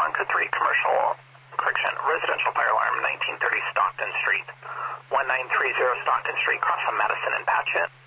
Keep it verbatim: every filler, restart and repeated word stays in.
one two three, commercial, correction, residential fire alarm, nineteen thirty Stockton Street, one nine three zero Stockton Street, cross from Madison and Patchett.